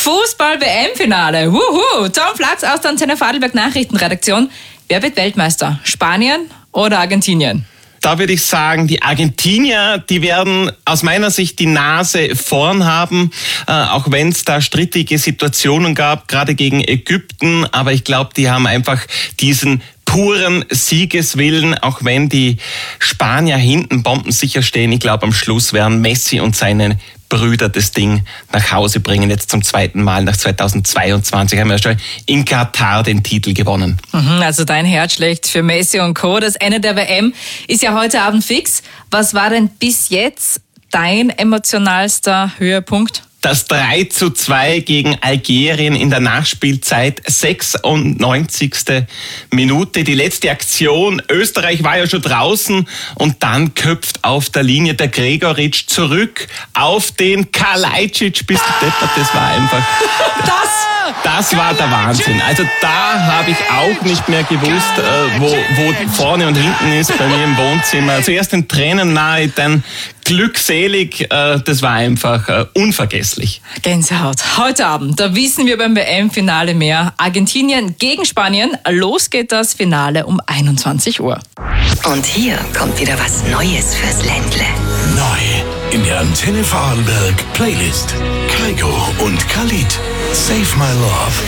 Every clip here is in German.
Fußball-WM-Finale. Wuhu! Tom Platz aus der Antenne Vorarlberg Nachrichtenredaktion. Wer wird Weltmeister? Spanien oder Argentinien? Da würde ich sagen, die Argentinier, die werden aus meiner Sicht die Nase vorn haben, auch wenn es da strittige Situationen gab, gerade gegen Ägypten. Aber ich glaube, die haben einfach diesen puren Siegeswillen, auch wenn die Spanier hinten bombensicher stehen. Ich glaube, am Schluss werden Messi und seine Brüder das Ding nach Hause bringen. Jetzt zum zweiten Mal nach 2022 haben wir schon in Katar den Titel gewonnen. Also dein Herz schlägt für Messi und Co. Das Ende der WM ist ja heute Abend fix. Was war denn bis jetzt dein emotionalster Höhepunkt? Das 3:2 gegen Algerien in der Nachspielzeit, 96. Minute, die letzte Aktion. Österreich war ja schon draußen und dann köpft auf der Linie der Gregoritsch zurück auf den Kalajdzic. Bist du deppert, das war einfach... Das war der Wahnsinn. Also da habe ich auch nicht mehr gewusst, wo vorne und hinten ist bei mir im Wohnzimmer. Zuerst den Tränen nahe, dann glückselig. Das war einfach unvergesslich. Gänsehaut. Heute Abend, da wissen wir beim WM-Finale mehr. Argentinien gegen Spanien. Los geht das Finale um 21 Uhr. Und hier kommt wieder was Neues fürs Ländle. Neu in der Antenne Vorarlberg Playlist. Kygo und Khalid. Save My Love.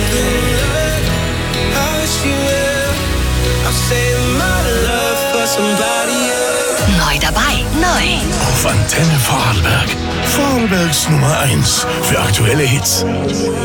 Neu dabei, neu. Auf Antenne Vorarlberg. Vorarlbergs Nummer 1 für aktuelle Hits.